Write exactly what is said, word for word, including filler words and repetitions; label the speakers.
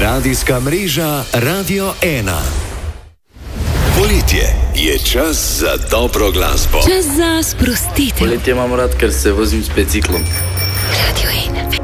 Speaker 1: Radijska mreža Radio ena. Poletje je čas za dobro glasbo.
Speaker 2: Čas za sprostitev.
Speaker 3: Poletje imam rad, ker se vozim s biciklom.
Speaker 2: Radio ena.